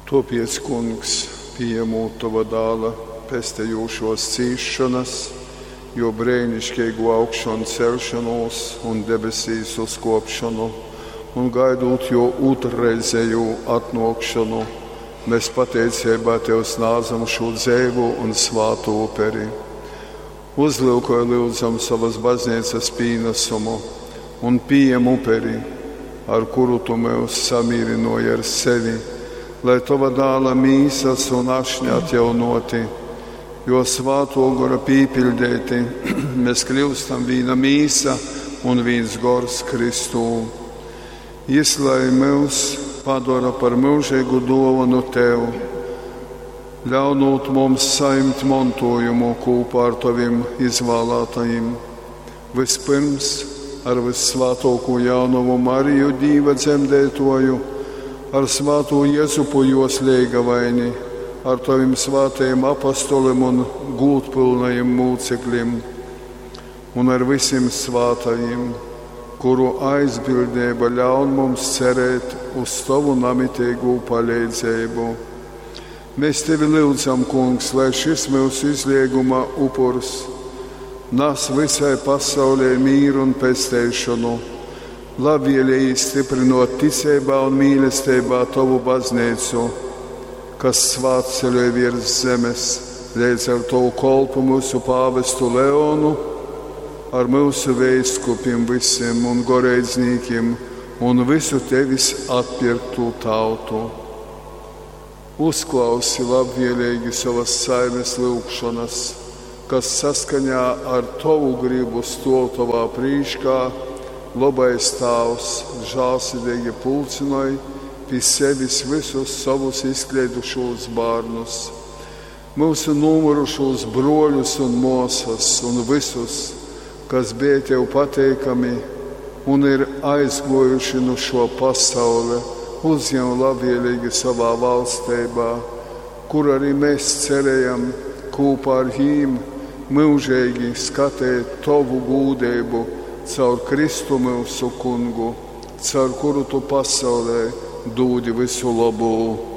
Topies, kungs, pieņemot tava dēla pestējošos cīšanas, jo brēnišķīgu augšanu celšanos un debesīs uzkopšanu, un gaidot jo otrreizēju atnākšanu, mēs pateicībā tev snāzam šo dzēvu un svātu uperi. Uzlūkoju lūdzam savas baznīcas pīnesumu un pieņem uperi, ar kuru tu mūs samīrinoji ar sevi, lai tava dēla mīsas un ašņi atjaunoti, jo svāto gora pīpildēti, mēs kļūstam vīna mīsa un vīns gors Kristū. Izlai mūs padara par mūžīgu dāvanu tev, ļaunot mums saimt mantojumu kopā ar taviem izvēlētajiem. Vispirms ar vissvētāko Jaunavu Mariju, Dīva dzemdētoju, ar svāto Jēzupu jos liegavaini, ar taviem svātajiem apostoliem un gūtpilnajiem mūcekļiem, un ar visiem svātajiem, kuru aizbildība ļaun mums cerēt uz tavu namitīgu palīdzību. Mēs tevi lūdzam, kungs, lai šis mūsu izlieguma upurs nes visai pasaulē mīru un pestēšanu, labvēlīgi stiprinot ticībā un mīlestībā tavu baznīcu, kas svāts ceļoja virs zemes, līdz ar tavu kolpu mūsu pāvestu Leonu, ar mūsu veiskupiem visiem un goreidzniekiem un visu tevis atpirktu tautu. Uzklausi labvēlīgi savas saimes lūgšanas, kas saskaņā ar tavu gribu stol tavā prīškā, labais Tēvs žēlsirdīgi pulcināja pie sevis visus savus izkliedušos bērnus, mūsu nomurušos broļus un māsas un visus, kas bija tev pateikami un ir aizgojuši no šo pasauli, uzņem labvēlīgi savā valstībā, kur arī mēs cerējam kopā ar viņiem mūžīgi skatīt tavu gūdību caur Kristu mūsu kungu, caur kuru tu pasaulē dūdi visu labu.